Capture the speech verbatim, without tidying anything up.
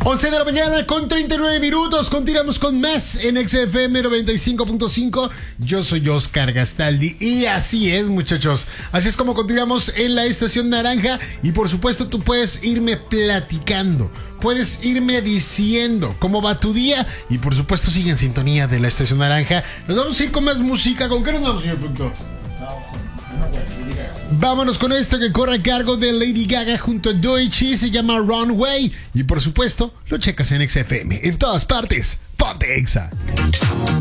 once de la mañana con treinta y nueve minutos. Continuamos con más en X F M noventa y cinco punto cinco. Yo soy Oscar Gastaldi y así es, muchachos. Así es como continuamos en la Estación Naranja. Y por supuesto tú puedes irme platicando, puedes irme diciendo cómo va tu día. Y por supuesto sigue en sintonía de la Estación Naranja. Nos vamos a ir con más música. ¿Con qué nos vamos, señor productor? Vámonos con esto que corre a cargo de Lady Gaga junto a Doechii. Se llama Runway. Y por supuesto lo checas en X F M. En todas partes, ponte Exa.